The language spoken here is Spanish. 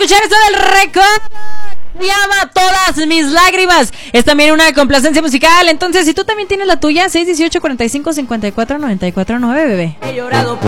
escuchar esto del récord. Se llama Todas mis lágrimas. Es también una complacencia musical. Entonces, si tú también tienes la tuya, 618-45-54-94-9, bebé. He llorado por